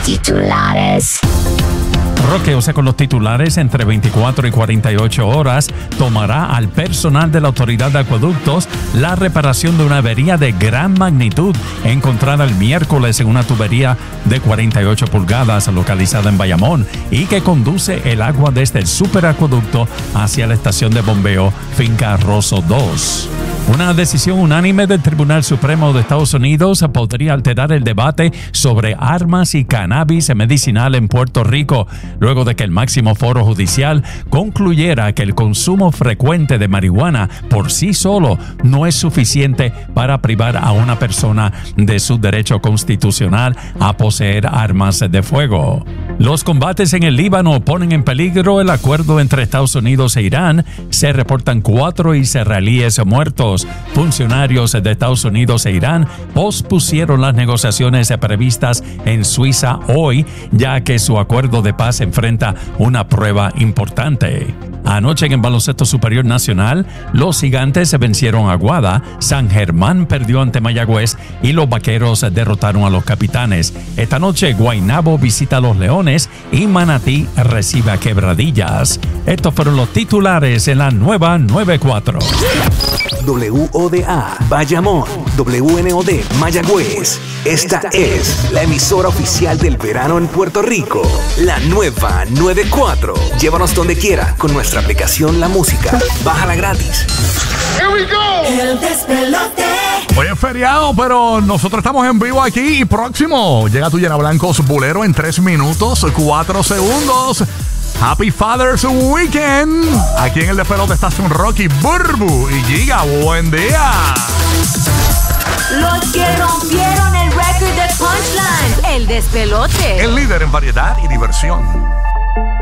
titulares. Roqueose con los titulares. Entre 24 y 48 horas tomará al personal de la Autoridad de Acueductos la reparación de una avería de gran magnitud encontrada el miércoles en una tubería de 48 pulgadas localizada en Bayamón y que conduce el agua desde el superacueducto hacia la estación de bombeo Finca Rosso 2. Una decisión unánime del Tribunal Supremo de Estados Unidos podría alterar el debate sobre armas y cannabis medicinal en Puerto Rico, luego de que el máximo foro judicial concluyera que el consumo frecuente de marihuana por sí solo no es suficiente para privar a una persona de su derecho constitucional a poseer armas de fuego. Los combates en el Líbano ponen en peligro el acuerdo entre Estados Unidos e Irán. Se reportan 4 israelíes muertos. Funcionarios de Estados Unidos e Irán pospusieron las negociaciones previstas en Suiza hoy, ya que su acuerdo de paz enfrenta una prueba importante. Anoche en el baloncesto superior nacional, los Gigantes vencieron a Aguada, San Germán perdió ante Mayagüez y los Vaqueros derrotaron a los Capitanes. Esta noche Guaynabo visita a los Leones y Manatí recibe a Quebradillas. Estos fueron los titulares en la nueva 94. WODA Bayamón, WNOD Mayagüez. Esta es la emisora oficial del verano en Puerto Rico. La nueva 94. Llévanos donde quiera con nuestra aplicación La Música. Bájala gratis. Here we go. El despelote. Hoy es feriado, pero nosotros estamos en vivo aquí y próximo. Llega tu Llena Blancos Bulero en 3 minutos, 4 segundos. Happy Father's Weekend. Aquí en el despelote estás un Rocky, Burbu y Giga. Buen día. Los que rompieron el récord de Punchline. El despelote. El líder en variedad y diversión.